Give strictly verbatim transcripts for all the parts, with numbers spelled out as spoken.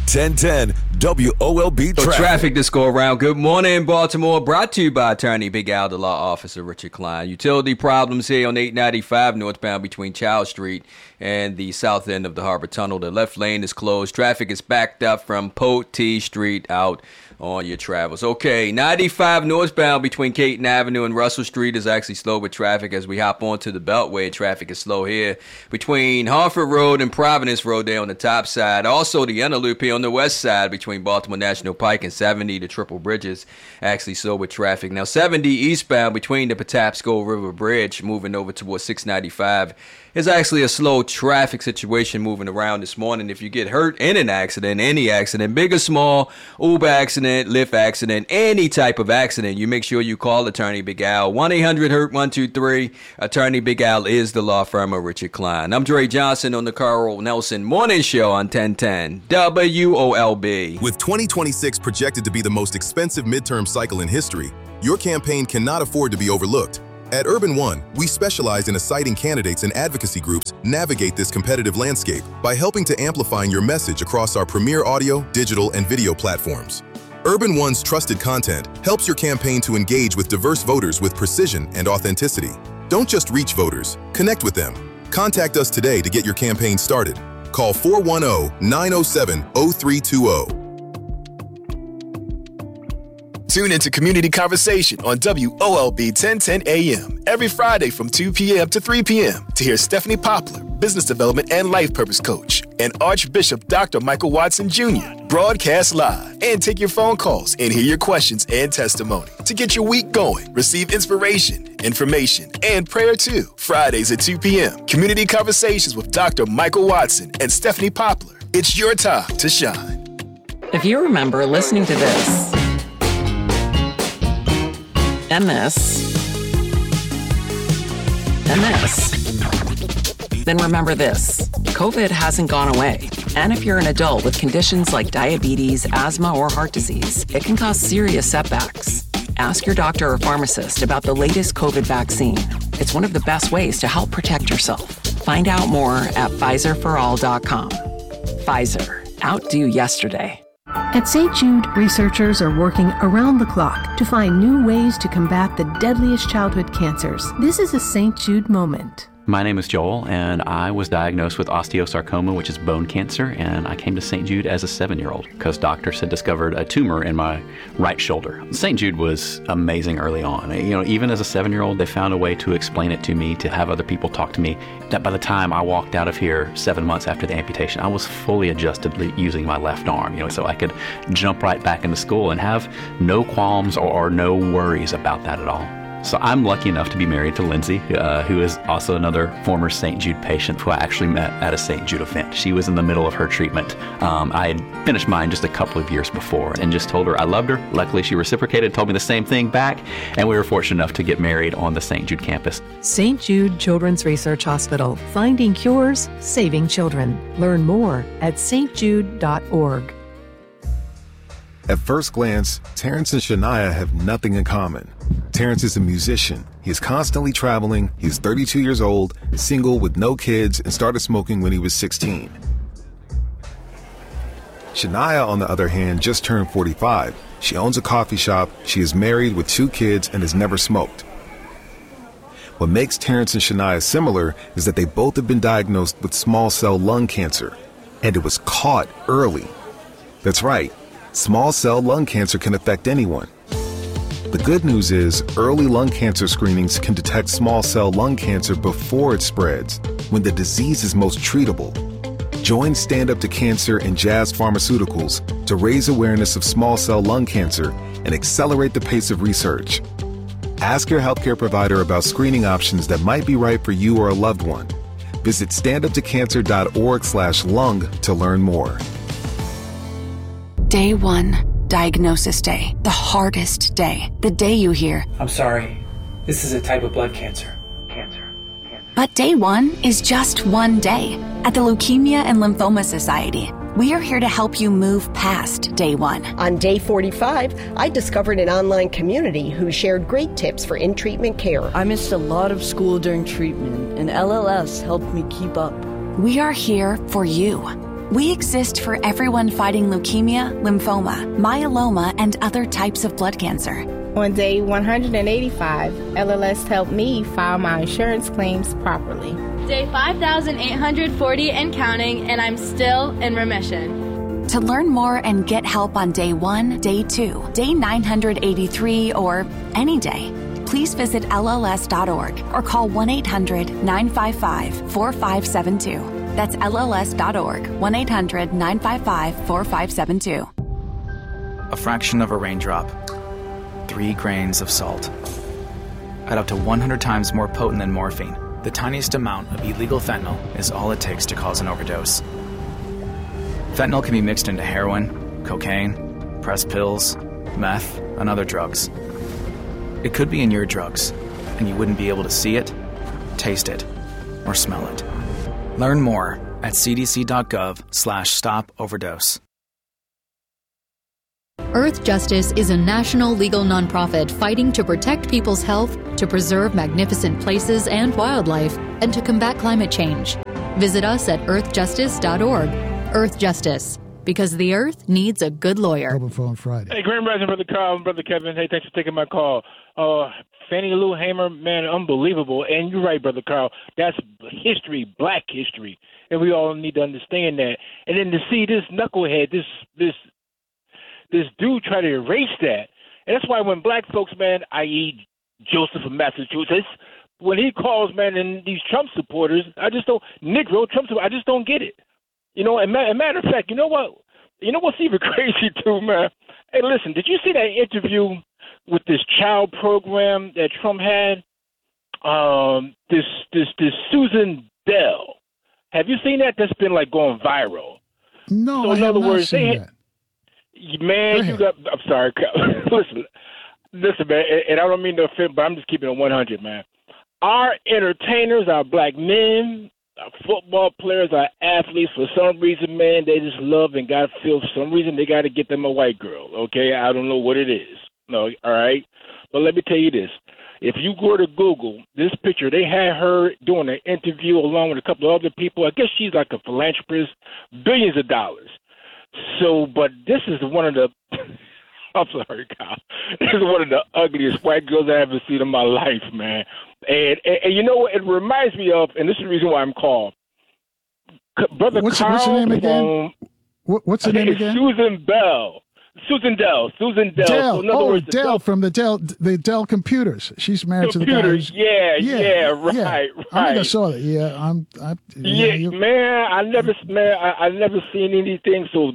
ten ten W O L B So traffic. traffic this go around. Good morning, Baltimore. Brought to you by Attorney Big Al, the law officer Richard Klein. Utility problems here on eight ninety-five northbound between Child Street and the south end of the Harbor Tunnel. The left lane is closed. Traffic is backed up from Potee Street out on your travels. Okay, ninety-five northbound between Caton Avenue and Russell Street is actually slow with traffic as we hop onto the Beltway. Traffic is slow here between Harford Road and Providence Road there on the top side. Also, the inner loop here on the west side between Baltimore National Pike and seventy, the Triple Bridges, actually slow with traffic. Now, seventy eastbound between the Patapsco River Bridge moving over towards six ninety-five is actually a slow traffic situation moving around this morning. If you get hurt in an accident, any accident, big or small, Uber accident, Lyft accident, any type of accident, you make sure you call Attorney Big Al. one eight hundred hurt one two three. Attorney Big Al is the law firm of Richard Klein. I'm Dre Johnson on the Carl Nelson Morning Show on ten ten W O L B. With twenty twenty-six projected to be the most expensive midterm cycle in history, your campaign cannot afford to be overlooked. At Urban One, we specialize in assigning candidates and advocacy groups navigate this competitive landscape by helping to amplify your message across our premier audio, digital, and video platforms. Urban One's trusted content helps your campaign to engage with diverse voters with precision and authenticity. Don't just reach voters, connect with them. Contact us today to get your campaign started. Call four one zero, nine zero seven, zero three two zero. Tune into Community Conversation on W O L B ten ten A M every Friday from two p.m. to three p.m. to hear Stephanie Poplar, Business Development and Life Purpose Coach, and Archbishop Doctor Michael Watson Junior broadcast live and take your phone calls and hear your questions and testimony. To get your week going, receive inspiration, information, and prayer too. Fridays at two p.m. Community Conversations with Doctor Michael Watson and Stephanie Poplar. It's your time to shine. If you remember listening to this, and this, and this, then remember this. COVID hasn't gone away. And if you're an adult with conditions like diabetes, asthma, or heart disease, it can cause serious setbacks. Ask your doctor or pharmacist about the latest COVID vaccine. It's one of the best ways to help protect yourself. Find out more at Pfizer for all dot com. Pfizer. Outdo yesterday. At Saint Jude, researchers are working around the clock to find new ways to combat the deadliest childhood cancers. This is a Saint Jude moment. My name is Joel, and I was diagnosed with osteosarcoma, which is bone cancer, and I came to Saint Jude as a seven-year-old because doctors had discovered a tumor in my right shoulder. Saint Jude was amazing early on. You know, even as a seven-year-old, they found a way to explain it to me, to have other people talk to me, that by the time I walked out of here seven months after the amputation, I was fully adjusted using my left arm, you know, so I could jump right back into school and have no qualms or, or no worries about that at all. So I'm lucky enough to be married to Lindsay, uh, who is also another former Saint Jude patient who I actually met at a Saint Jude event. She was in the middle of her treatment. Um, I had finished mine just a couple of years before and just told her I loved her. Luckily, she reciprocated, told me the same thing back, and we were fortunate enough to get married on the Saint Jude campus. Saint Jude Children's Research Hospital. Finding cures, saving children. Learn more at s t jude dot org. At first glance, Terrence and Shania have nothing in common. Terrence is a musician. He is constantly traveling. He's thirty-two years old, single with no kids, and started smoking when he was sixteen. Shania, on the other hand, just turned forty-five. She owns a coffee shop, she is married with two kids, and has never smoked. What makes Terrence and Shania similar is that they both have been diagnosed with small cell lung cancer, and it was caught early. That's right. Small cell lung cancer can affect anyone. The good news is early lung cancer screenings can detect small cell lung cancer before it spreads, when the disease is most treatable. Join Stand Up to Cancer and Jazz Pharmaceuticals to raise awareness of small cell lung cancer and accelerate the pace of research. Ask your healthcare provider about screening options that might be right for you or a loved one. Visit stand up to cancer dot org slash lung to learn more. Day one, diagnosis day, the hardest day, the day you hear, I'm sorry, this is a type of blood cancer. Cancer. Cancer. But day one is just one day. At the Leukemia and Lymphoma Society, we are here to help you move past day one. On day forty-five, I discovered an online community who shared great tips for in-treatment care. I missed a lot of school during treatment, and L L S helped me keep up. We are here for you. We exist for everyone fighting leukemia, lymphoma, myeloma, and other types of blood cancer. On day one hundred eighty-five, L L S helped me file my insurance claims properly. Day five thousand eight hundred forty and counting, and I'm still in remission. To learn more and get help on day one, day two, day nine hundred eighty-three, or any day, please visit L L S dot org or call one eight hundred nine five five four five seven two. That's L L S dot org, one eight hundred nine five five four five seven two. A fraction of a raindrop. Three grains of salt. At up to one hundred times more potent than morphine, the tiniest amount of illegal fentanyl is all it takes to cause an overdose. Fentanyl can be mixed into heroin, cocaine, pressed pills, meth, and other drugs. It could be in your drugs, and you wouldn't be able to see it, taste it, or smell it. Learn more at c d c dot gov slash stop overdose. Earth Justice is a national legal nonprofit fighting to protect people's health, to preserve magnificent places and wildlife, and to combat climate change. Visit us at earth justice dot org. Earth Justice, because the Earth needs a good lawyer. Open phone Friday. Hey, Grand Rising, Brother Carl and Brother Kevin. Hey, thanks for taking my call. Uh, Fannie Lou Hamer, man, unbelievable. And you're right, Brother Carl. That's history, black history. And we all need to understand that. And then to see this knucklehead, this this this dude try to erase that. And that's why when black folks, man, that is. Joseph of Massachusetts, when he calls, man, and these Trump supporters, I just don't, Negro Trump supporters, I just don't get it. You know, and ma- matter of fact, you know what? You know what's even crazy too, man? Hey, listen, did you see that interview with this child program that Trump had? Um, this this this Susan Bell. Have you seen that? That's been like going viral. No, so I in have other not words, seen they, that. Man, you got. I'm sorry. listen, listen, man, and I don't mean to offend, but I'm just keeping it one hundred, man. Our entertainers, our black men, our football players, our athletes, for some reason, man, they just love and got to feel. For some reason, they got to get them a white girl. Okay, I don't know what it is. No, all right, but let me tell you this. If you go to Google this picture, they had her doing an interview along with a couple of other people. I guess she's like a philanthropist, billions of dollars. So, but this is one of the, I'm sorry, Kyle. This is one of the ugliest white girls I ever seen in my life, man. And, and, and you know what? It reminds me of, and this is the reason why I'm called, Brother what's, Carl. What's her name again? From, what, what's her name again? Susan Bell. Susan Dell. Susan Dell. Dell. So in other oh, words, Dell Dell from the Dell, the Dell computers. She's married computers. to the guy. Yeah, yeah, yeah, right, yeah. right. I think I saw that. Yeah, I'm. I, yeah, yeah, you, man. I never, man. I, I never seen anything so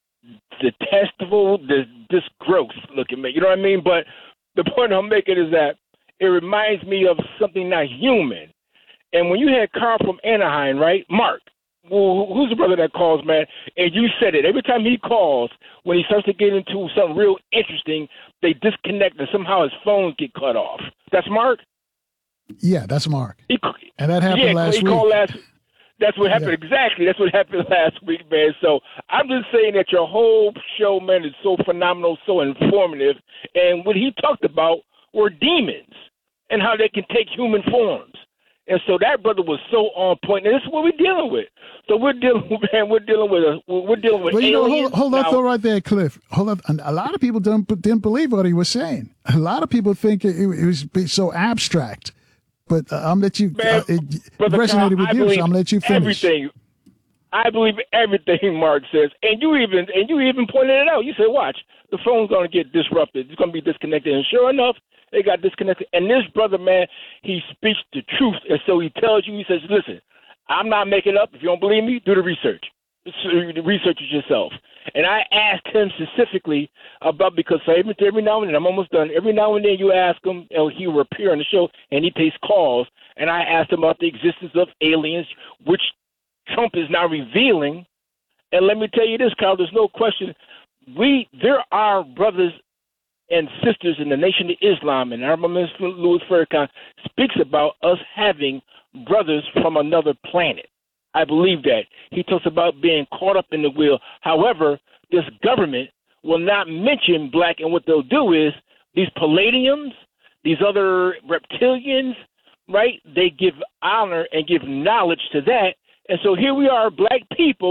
detestable, this, this gross looking, man. You know what I mean? But the point I'm making is that it reminds me of something not human. And when you had Carl from Anaheim, right, Mark, who, who's the brother that calls, man? And you said it. Every time he calls, when he starts to get into something real interesting, they disconnect and somehow his phones get cut off. That's Mark? Yeah, that's Mark. He, and that happened yeah, last he week. Called last, that's what happened. Yeah. Exactly. That's what happened last week, man. So I'm just saying that your whole show, man, is so phenomenal, so informative. And what he talked about were demons and how they can take human forms. And so that brother was so on point, and this is what we're dealing with. So we're dealing, man, we're dealing with a, we're dealing with. Well, you aliens. know, hold, hold now, that thought right there, Cliff. Hold up. A lot of people didn't didn't believe what he was saying. A lot of people think it, it was so abstract. But uh, I'm gonna let you. Man, uh, it resonated Carl, with I you, so I'm gonna let you finish. Everything. I believe everything Mark says, and you even and you even pointed it out. You said, "Watch, the phone's gonna get disrupted. It's gonna be disconnected." And sure enough, they got disconnected. And this brother, man, he speaks the truth, and so he tells you. He says, "Listen, I'm not making it up. If you don't believe me, do the research. Research it yourself." And I asked him specifically about, because every, every now and then, I'm almost done, every now and then you ask him, and he will appear on the show, and he takes calls, and I asked him about the existence of aliens, which Trump is now revealing. And let me tell you this, Carl, there's no question, we there are brothers and sisters in the Nation of Islam, and Honorable Minister Louis Farrakhan speaks about us having brothers from another planet. I believe that. He talks about being caught up in the wheel. However, this government will not mention black, and what they'll do is these Palladiums, these other reptilians, right, they give honor and give knowledge to that. And so here we are, black people,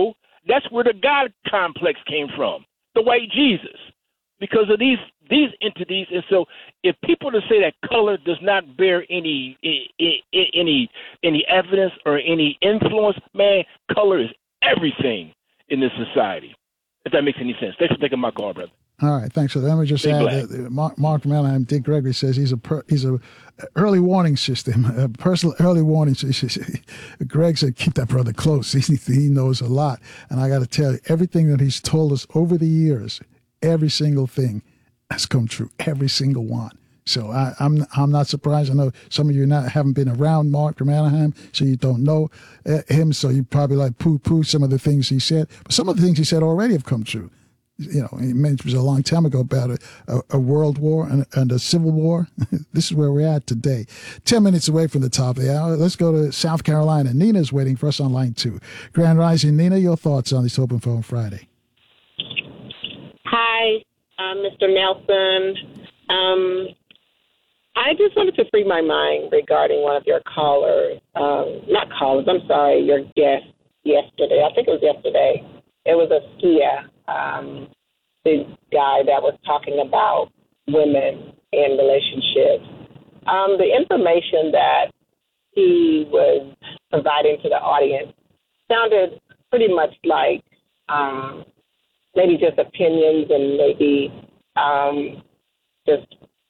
That's where the God complex came from, the white Jesus, because of these these entities. And so, if people to say that color does not bear any any any evidence or any influence, man, color is everything in this society. If that makes any sense. Thanks for taking my call, brother. All right, thanks for that. Let me just Big add that Mark, Mark Manheim, Dick Gregory says he's a per, he's a early warning system, a personal early warning system. Greg said, keep that brother close. He, he knows a lot. And I got to tell you, everything that he's told us over the years, every single thing has come true, every single one. So I, I'm I'm not surprised. I know some of you not haven't been around Mark Manheim, so you don't know uh, him. So you probably like poo-poo some of the things he said. But some of the things he said already have come true. You know, he mentioned a long time ago about a, a, a world war and, and a civil war. This is where we're at today. Ten minutes away from the top of the hour. Let's go to South Carolina. Nina's waiting for us on line two. Grand Rising, Nina, your thoughts on this Open Phone Friday? Hi, uh, Mister Nelson. Um, I just wanted to free my mind regarding one of your callers, um, not callers, I'm sorry, your guest yesterday. I think it was yesterday. It was a Skia, um, the guy that was talking about women in relationships. Um, the information that he was providing to the audience sounded pretty much like um, maybe just opinions and maybe um, just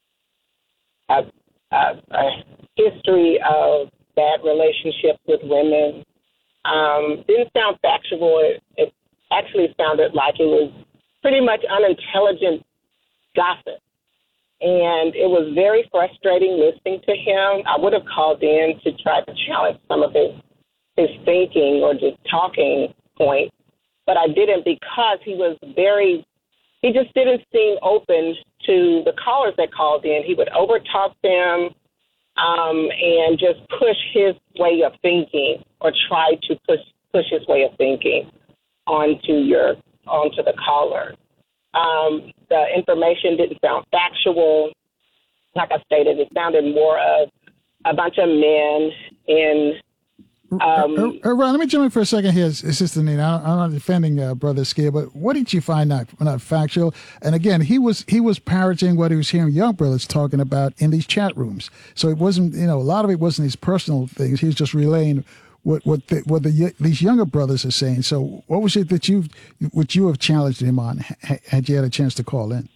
a, a, a history of bad relationships with women. Um, didn't sound factual. It, it actually sounded like it was pretty much unintelligent gossip. And it was very frustrating listening to him. I would have called in to try to challenge some of his, his thinking or just talking points, but I didn't because he was very, he just didn't seem open to the callers that called in. He would overtalk them um, and just push his way of thinking or try to push push his way of thinking onto your onto the caller. Um, the information didn't sound factual. Like I stated, it sounded more of a bunch of men in. Um, uh, uh, Ron, let me jump in for a second here, Sister Nina. I'm not defending uh, Brother Skia, but what did you find not not factual? And again, he was he was parroting what he was hearing young brothers talking about in these chat rooms. So it wasn't, you know, a lot of it wasn't his personal things. He was just relaying what what the, what the, these younger brothers are saying. So what was it that you what you have challenged him on? Had you had a chance to call in?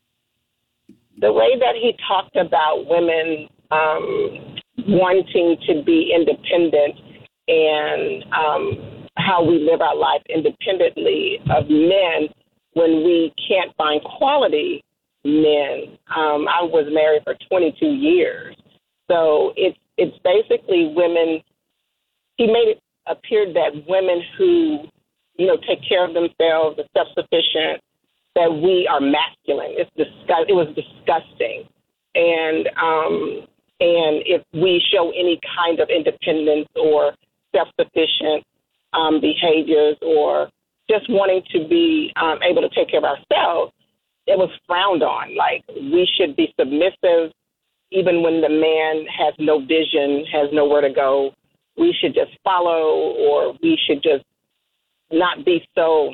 The way that he talked about women um, wanting to be independent and um, how we live our life independently of men when we can't find quality men. Um, I was married for twenty-two years. So it's it's basically women. He made it appear that women who, you know, take care of themselves, are self-sufficient, that we are masculine. It's disgust. It was disgusting. And um, and if we show any kind of independence or self-sufficient um, behaviors or just wanting to be um, able to take care of ourselves, it was frowned on. Like we should be submissive even when the man has no vision, has nowhere to go. We should just follow, or we should just not be so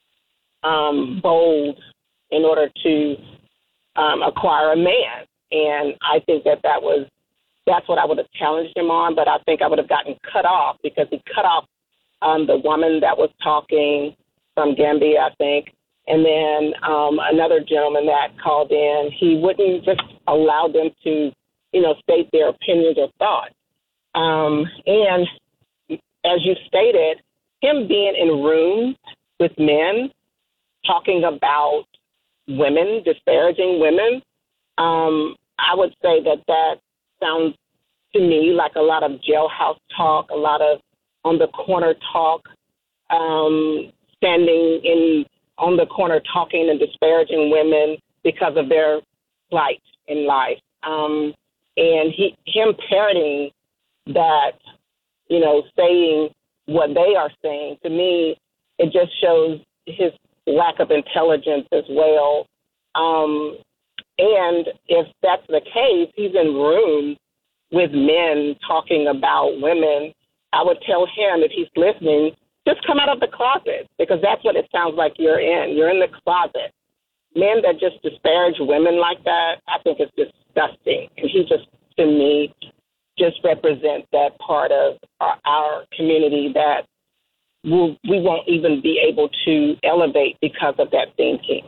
um, bold in order to um, acquire a man. And I think that that was, that's what I would have challenged him on, but I think I would have gotten cut off because he cut off um, the woman that was talking from Gambia, I think. And then um, another gentleman that called in, he wouldn't just allow them to, you know, state their opinions or thoughts. Um, and as you stated, him being in rooms with men, talking about women, disparaging women, um, I would say that that sounds to me like a lot of jailhouse talk, a lot of on the corner talk, um, standing in on the corner talking and disparaging women because of their plight in life. Um, and he, him parroting that, you know, saying what they are saying, to me, it just shows his lack of intelligence as well. Um, and if that's the case, he's in rooms with men talking about women. I would tell him, if he's listening, just come out of the closet, because that's what it sounds like you're in. You're in the closet. Men that just disparage women like that, I think it's disgusting. And he just, to me, just represents that part of our, our community that we'll, we won't even be able to elevate because of that thinking.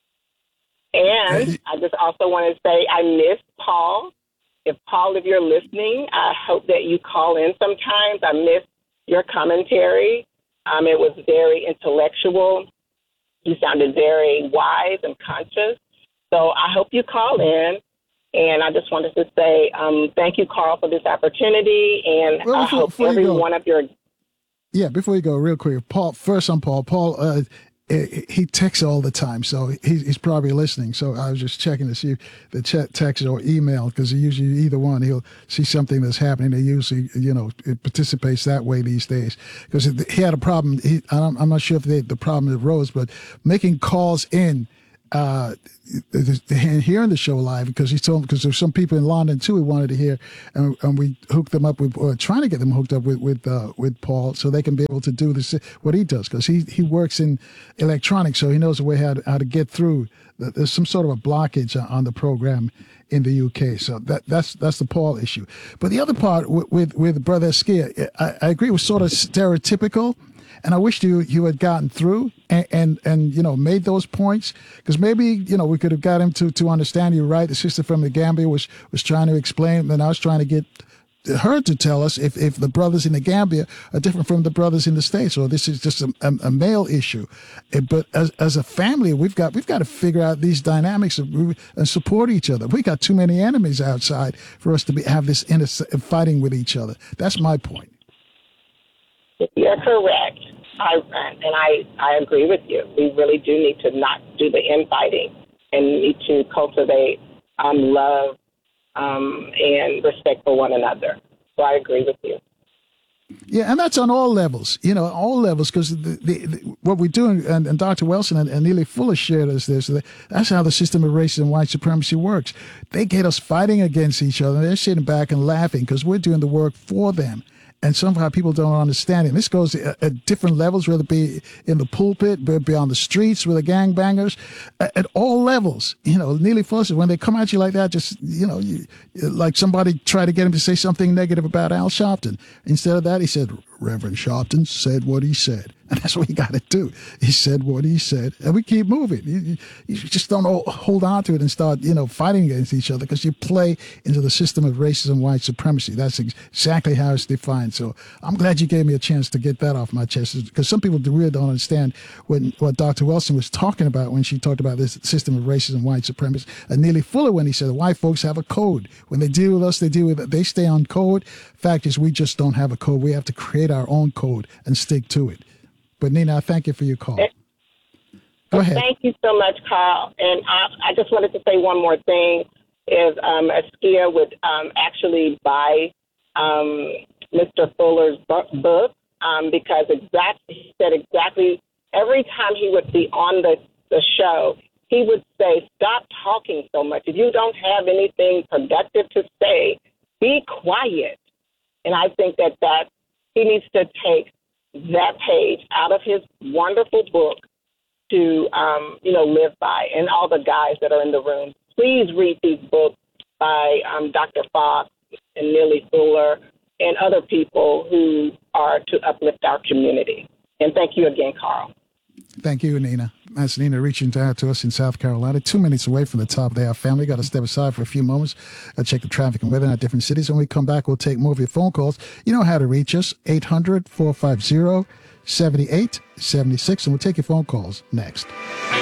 And I just also want to say I miss Paul. If Paul, if you're listening, I hope that you call in sometimes. I miss your commentary. Um, it was very intellectual. You sounded very wise and conscious. So I hope you call in. And I just wanted to say um, thank you, Carl, for this opportunity. And well, I before, hope before every go, one of your... Yeah, before you go, real quick, Paul, first on Paul. Paul, uh, he texts all the time, so he's probably listening. So I was just checking to see if the ch- text or email, because usually either one, he'll see something that's happening. They usually, you know, it participates that way these days. Because he had a problem. He, I'm not sure if they, the problem arose, but making calls in, uh, hearing the show live, because he told because there's some people in London too who wanted to hear, and, and we hooked them up with, or trying to get them hooked up with with uh, with Paul, so they can be able to do this what he does, because he he works in electronics, so he knows a way how to, how to get through. There's some sort of a blockage on the program in the U K, so that that's that's the Paul issue. But the other part with with, with Brother Esquia, I, I agree, was sort of stereotypical. And I wish you you had gotten through and, and, and you know, made those points, because maybe, you know, we could have got him to, to understand you right. The sister from the Gambia was, was trying to explain, and I was trying to get her to tell us if, if the brothers in the Gambia are different from the brothers in the States, or this is just a, a, a male issue. But as as a family, we've got we've got to figure out these dynamics and, and support each other. We got too many enemies outside for us to be have this inner fighting with each other. That's my point. You're correct. I, and I, I agree with you. We really do need to not do the infighting and need to cultivate um, love um, and respect for one another. So I agree with you. Yeah, and that's on all levels, you know, all levels, because the, the, the, what we're doing, and, and Doctor Wilson and, and Neely Fuller shared us this, that's how the system of racism and white supremacy works. They get us fighting against each other. They're sitting back and laughing because we're doing the work for them. And somehow people don't understand it. This goes at, at different levels, whether it be in the pulpit, whether it be on the streets with the gangbangers, at, at all levels. You know, Neely Fuller said, when they come at you like that, just, you know, you, like somebody tried to get him to say something negative about Al Sharpton. Instead of that, he said, Reverend Sharpton said what he said. And that's what you got to do. He said what he said, and we keep moving. You, you just don't hold on to it and start, you know, fighting against each other, because you play into the system of racism and white supremacy. That's exactly how it's defined. So I'm glad you gave me a chance to get that off my chest, because some people really don't understand what, what Doctor Wilson was talking about when she talked about this system of racism and white supremacy. And Neely Fuller, when he said white folks have a code. When they deal with us, they deal with it. They stay on code. Fact is, we just don't have a code. We have to create our own code and stick to it. But Nina, I thank you for your call. Go ahead. Thank you so much, Carl. And I, I just wanted to say one more thing, is um, Esquia would um, actually buy um, Mister Fuller's book um, because exactly, he said exactly every time he would be on the, the show, he would say, stop talking so much. If you don't have anything productive to say, be quiet. And I think that, that he needs to take that page out of his wonderful book to, um, you know, live by. And all the guys that are in the room, please read these books by um, Doctor Fox and Neely Fuller and other people who are to uplift our community. And thank you again, Carl. Thank you, Nina. That's Nina reaching out to us in South Carolina, two minutes away from the top of the hour. Family, got to step aside for a few moments. I'll check the traffic and weather in our different cities. When we come back, we'll take more of your phone calls. You know how to reach us, eight hundred, four five zero, seven eight seven six, and we'll take your phone calls next.